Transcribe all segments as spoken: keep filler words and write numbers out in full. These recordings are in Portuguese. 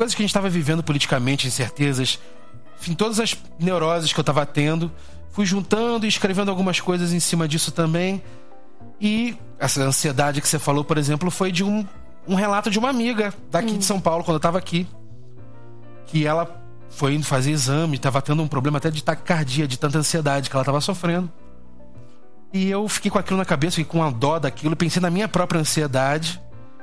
coisas que a gente tava vivendo politicamente, incertezas, enfim, todas as neuroses que eu tava tendo. Fui juntando e escrevendo algumas coisas em cima disso também. E essa ansiedade que você falou, por exemplo, foi de um, um relato de uma amiga daqui hum. de São Paulo, quando eu tava aqui. Que ela foi indo fazer exame, tava tendo um problema até de taquicardia, de tanta ansiedade que ela tava sofrendo. E eu fiquei com aquilo na cabeça, fiquei com a dó daquilo, pensei na minha própria ansiedade.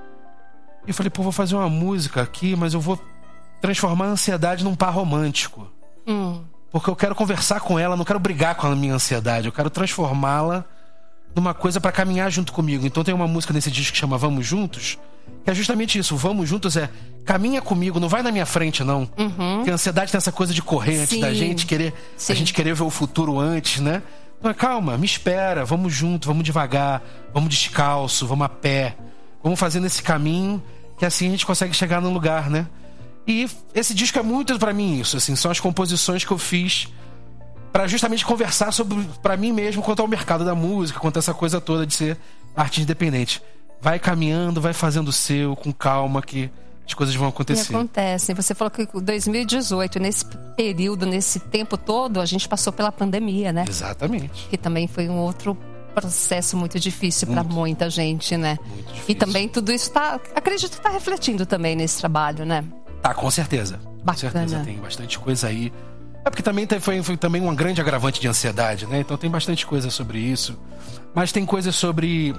E falei, pô, vou fazer uma música aqui, mas eu vou transformar a ansiedade num par romântico. Hum. Porque eu quero conversar com ela, não quero brigar com a minha ansiedade, eu quero transformá-la numa coisa pra caminhar junto comigo. Então tem uma música nesse disco que chama Vamos Juntos, que é justamente isso. Vamos Juntos é, caminha comigo, não vai na minha frente, não. Uhum. Porque a ansiedade tem essa coisa de correr antes Sim. da gente, querer, Sim. a gente querer ver o futuro antes, né? Então, calma, me espera, vamos junto, vamos devagar, vamos descalço, vamos a pé, vamos fazendo esse caminho, que assim a gente consegue chegar no lugar, né? E esse disco é muito pra mim isso, assim, são as composições que eu fiz pra justamente conversar sobre, pra mim mesmo, quanto ao mercado da música, quanto a essa coisa toda de ser artista independente. Vai caminhando, vai fazendo o seu, com calma, que as coisas vão acontecer. E acontecem. Você falou que em dois mil e dezoito, nesse período, nesse tempo todo, a gente passou pela pandemia, né? Exatamente. Que também foi um outro processo muito difícil para muita gente, né? Muito difícil. E também tudo isso tá, acredito que tá refletindo também nesse trabalho, né? Tá, com certeza. Bacana. Com certeza, tem bastante coisa aí. É porque também foi, foi também um grande agravante de ansiedade, né? Então tem bastante coisa sobre isso. Mas tem coisa sobre...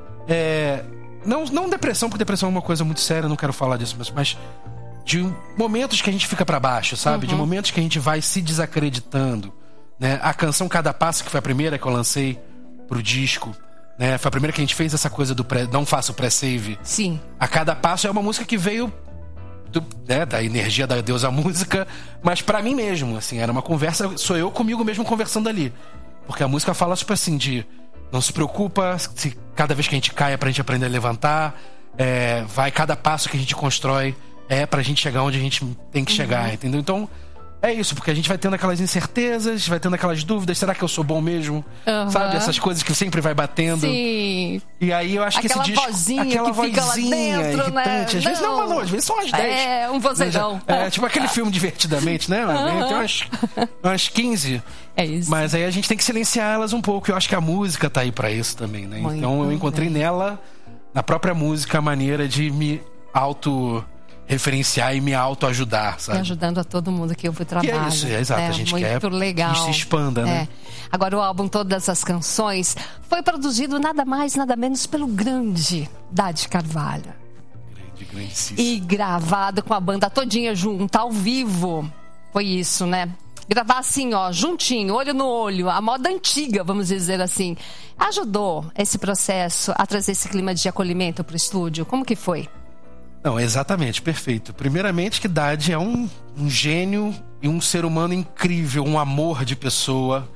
É, não, não depressão, porque depressão é uma coisa muito séria, não quero falar disso, mas, mas de momentos que a gente fica pra baixo, sabe? Uhum. De momentos que a gente vai se desacreditando, né? A canção Cada Passo, que foi a primeira que eu lancei pro disco, né? Foi a primeira que a gente fez essa coisa do pré, não faço pré-save. Sim. A Cada Passo é uma música que veio do, né, da energia da deusa música, mas pra mim mesmo, assim, era uma conversa, sou eu comigo mesmo conversando ali. Porque a música fala, tipo assim, de não se preocupa, se cada vez que a gente cai é pra gente aprender a levantar, é, vai cada passo que a gente constrói é pra gente chegar onde a gente tem que chegar, uhum. entendeu? Então, é isso, porque a gente vai tendo aquelas incertezas, vai tendo aquelas dúvidas, será que eu sou bom mesmo? Uhum. Sabe, essas coisas que sempre vai batendo. Sim. E aí eu acho aquela que esse disco... vozinha aquela que fica vozinha lá dentro, irritante, né? às vezes não, não, às vezes são as dez. É, um vozeirão. É, tipo aquele filme Divertidamente, né? Uhum. Tem umas, umas quinze. É isso. Mas aí a gente tem que silenciar elas um pouco. Eu acho que a música tá aí pra isso também, né? Muito então eu encontrei bem. nela, na própria música, a maneira de me auto... referenciar e me autoajudar, sabe? E ajudando a todo mundo que eu fui trabalhar. Que é isso, é exato. É, a gente muito quer legal. que se expanda, é. né? Agora o álbum Todas as Canções foi produzido nada mais, nada menos pelo grande Dade Carvalho. Grande, grandíssimo. E gravado com a banda todinha junto, ao vivo. Foi isso, né? Gravar assim, ó, juntinho, olho no olho, a moda antiga, vamos dizer assim. Ajudou esse processo a trazer esse clima de acolhimento pro estúdio? Como que foi? Não, exatamente, perfeito. Primeiramente que Dade é um, um gênio e um ser humano incrível, um amor de pessoa.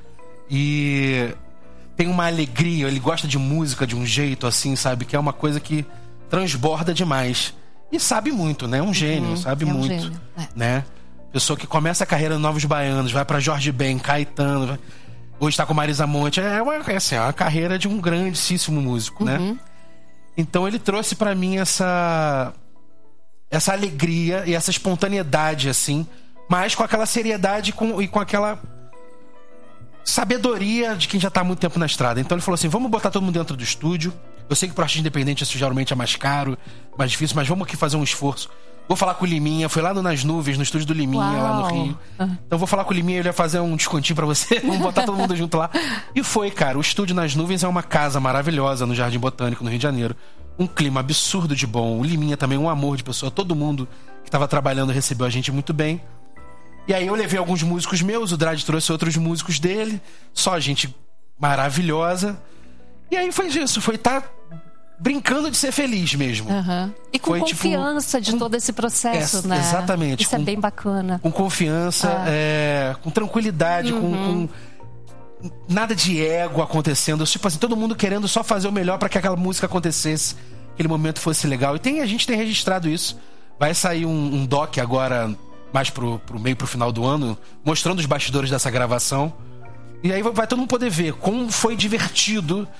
E tem uma alegria, ele gosta de música de um jeito assim, sabe? Que é uma coisa que transborda demais. E sabe muito, né? Um gênio, uhum, sabe é um muito, gênio, é. né? Pessoa que começa a carreira no Novos Baianos, vai pra Jorge Ben, Caetano, vai... hoje tá com Marisa Monte. É uma, é assim, é uma carreira de um grandíssimo músico, uhum. né? Então ele trouxe pra mim essa... essa alegria e essa espontaneidade, assim, mas com aquela seriedade com, e com aquela sabedoria de quem já tá há muito tempo na estrada. Então ele falou assim, vamos botar todo mundo dentro do estúdio. Eu sei que pro artista independente isso geralmente é mais caro, mais difícil, mas vamos aqui fazer um esforço. Vou falar com o Liminha, foi lá no Nas Nuvens, no estúdio do Liminha, Uau. lá no Rio. Então vou falar com o Liminha, ele ia fazer um descontinho pra você, vamos botar todo mundo junto lá. E foi, cara, o estúdio Nas Nuvens é uma casa maravilhosa no Jardim Botânico, no Rio de Janeiro. Um clima absurdo de bom. O Liminha também, um amor de pessoa. Todo mundo que estava trabalhando recebeu a gente muito bem. E aí eu levei alguns músicos meus, o Drade trouxe outros músicos dele. Só gente maravilhosa. E aí foi isso, foi estar tá brincando de ser feliz mesmo. Uhum. E com foi, confiança tipo, de todo esse processo, é, né? Exatamente. Isso com, é bem bacana. Com confiança, ah. é, com tranquilidade, uhum. com... com nada de ego acontecendo, tipo assim, todo mundo querendo só fazer o melhor para que aquela música acontecesse, aquele momento fosse legal. E tem, a gente tem registrado isso. Vai sair um, um doc agora, mais pro, pro meio, pro final do ano, mostrando os bastidores dessa gravação. E aí vai todo mundo poder ver como foi divertido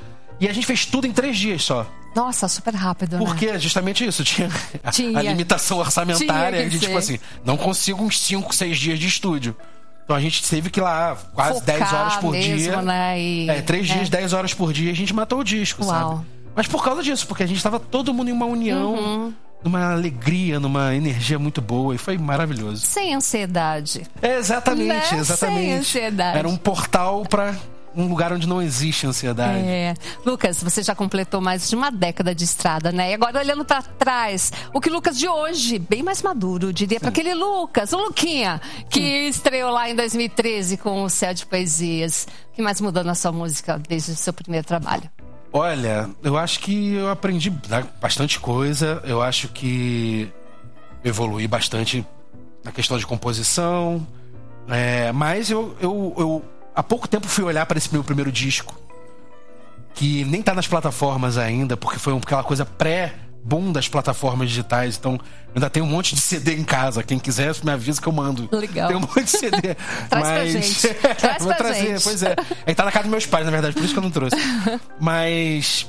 E a gente fez tudo em três dias só. Nossa, super rápido, Porque né? justamente isso, tinha, Tinha. a limitação orçamentária. Tinha A que gente, tipo ser. assim, não consigo uns cinco, seis dias de estúdio. Então a gente teve que ir lá quase Focar dez horas por mesmo, dia. Né? E... É, três é. dias, dez horas por dia, a gente matou o disco, Uau. sabe? Mas por causa disso, porque a gente tava todo mundo em uma união, Uhum. numa alegria, numa energia muito boa, e foi maravilhoso. Sem ansiedade. É, exatamente, Né? exatamente. Sem ansiedade. Era um portal pra um lugar onde não existe ansiedade. É. Lucas, você já completou mais de uma década de estrada, né? E agora olhando pra trás, o que o Lucas de hoje, bem mais maduro, diria para aquele Lucas, o Luquinha, que estreou lá em dois mil e treze com o Céu de Poesias. O que mais mudou na sua música desde o seu primeiro trabalho? Olha, eu acho que eu aprendi bastante coisa. Eu acho que eu evoluí bastante na questão de composição. É, mas eu, eu, eu há pouco tempo fui olhar para esse meu primeiro disco, que nem tá nas plataformas ainda, porque foi aquela coisa pré-boom das plataformas digitais. Então, eu ainda tenho um monte de C D em casa. Quem quiser, me avisa que eu mando. Legal. Tem um monte de C D. Traz pra mas... gente. Traz Vou pra trazer, gente. pois é. É que tá na casa dos meus pais, na verdade, por isso que eu não trouxe. Mas...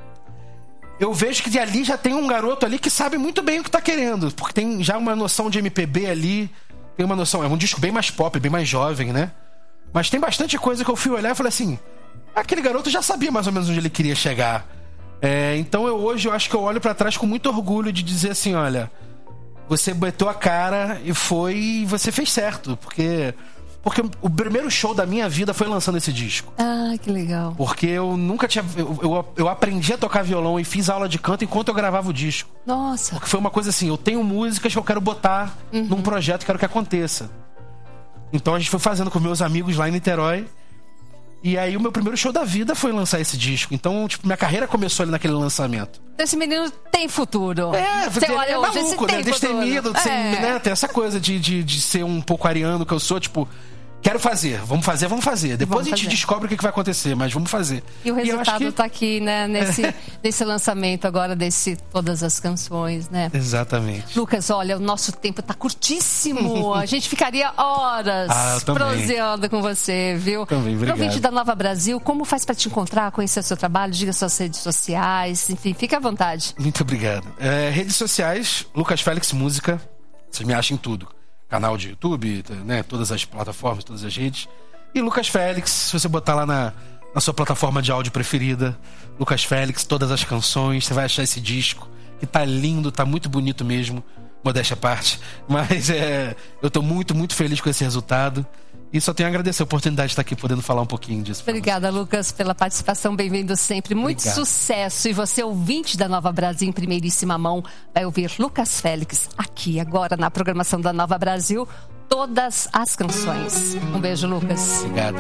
eu vejo que de ali já tem um garoto ali que sabe muito bem o que tá querendo. Porque tem já uma noção de M P B ali. Tem uma noção... é um disco bem mais pop, bem mais jovem, né? Mas tem bastante coisa que eu fui olhar e falei assim... aquele garoto já sabia mais ou menos onde ele queria chegar. É, então eu hoje eu acho que eu olho pra trás com muito orgulho de dizer assim, olha... você botou a cara e foi... e você fez certo. Porque... porque o primeiro show da minha vida foi lançando esse disco. Ah, que legal. Porque eu nunca tinha... Eu, eu, eu aprendi a tocar violão e fiz aula de canto enquanto eu gravava o disco. Nossa. Porque foi uma coisa assim, eu tenho músicas que eu quero botar uhum. num projeto, quero que aconteça. Então a gente foi fazendo com meus amigos lá em Niterói. E aí o meu primeiro show da vida foi lançar esse disco. Então, tipo, minha carreira começou ali naquele lançamento. Esse menino tem futuro. É, você ele olha é hoje, maluco, esse né? tem Destemido, de ser, é. né? Tem essa coisa de, de, de ser um pouco ariano que eu sou, tipo... quero fazer, vamos fazer, vamos fazer. Depois vamos a gente fazer. descobre o que vai acontecer, mas vamos fazer. E o resultado e que... tá aqui, né? Nesse, nesse lançamento agora desse Todas as Canções, né? Exatamente. Lucas, olha, o nosso tempo tá curtíssimo. A gente ficaria horas ah, proseando com você, viu? Também, obrigado. Pro ouvinte da Nova Brasil, como faz pra te encontrar, conhecer o seu trabalho? Diga suas redes sociais, enfim, fica à vontade. Muito obrigado. É, redes sociais, Lucas Félix Música. Vocês me acham em tudo. Canal de YouTube, né? Todas as plataformas, todas as redes. E Lucas Félix, se você botar lá na, na sua plataforma de áudio preferida, Lucas Félix, todas as canções, você vai achar esse disco, que tá lindo, tá muito bonito mesmo, modéstia à parte. Mas é, eu tô muito, muito feliz com esse resultado. E só tenho a agradecer a oportunidade de estar aqui podendo falar um pouquinho disso. Obrigada, Lucas, pela participação. Bem-vindo sempre. Muito Obrigado. Sucesso. E você, ouvinte da Nova Brasil, em primeiríssima mão, vai ouvir Lucas Félix aqui, agora, na programação da Nova Brasil, Todas as Canções. Um beijo, Lucas. Obrigado.